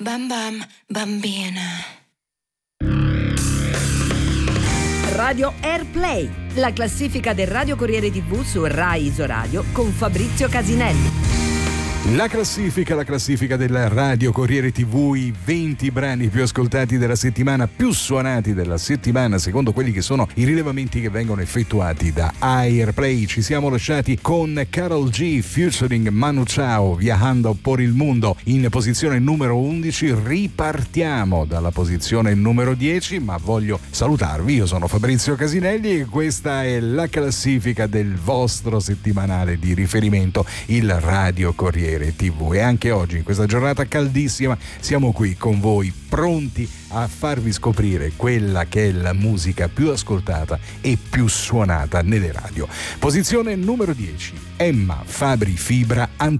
Bam bam bambina. Radio Airplay, la classifica del Radio Corriere TV su Rai Isoradio con Fabrizio Casinelli. La classifica del Radio Corriere TV, i 20 brani più ascoltati della settimana, più suonati della settimana, secondo quelli che sono i rilevamenti che vengono effettuati da Airplay. Ci siamo lasciati con Karol G featuring Manu Chao, Viajando por il Mundo, in posizione numero 11. Ripartiamo dalla posizione numero 10, ma voglio salutarvi. Io sono Fabrizio Casinelli e questa è la classifica del vostro settimanale di riferimento, il Radio Corriere TV. E anche oggi, in questa giornata caldissima, siamo qui con voi, pronti a farvi scoprire quella che è la musica più ascoltata e più suonata nelle radio. Posizione numero 10, Emma Fabri Fibra, Antica.